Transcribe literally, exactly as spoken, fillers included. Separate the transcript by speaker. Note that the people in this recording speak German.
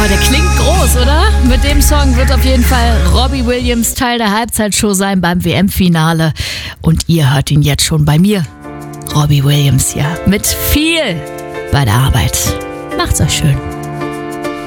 Speaker 1: Oh, der klingt groß, oder? Mit dem Song wird auf jeden Fall Robbie Williams Teil der Halbzeitshow sein beim W M-Finale. Und ihr hört ihn jetzt schon bei mir. Robbie Williams, ja. Mit viel bei der Arbeit. Macht's euch schön.